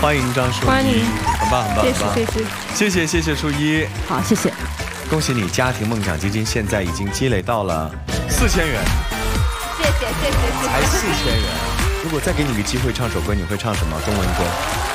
欢迎张淑一，很棒很棒很棒，谢谢淑一， 好谢谢， 恭喜你家庭梦想基金现在已经积累到了4000元， 谢谢， 才4000元。如果再给你个机会唱首歌，你会唱什么中文歌？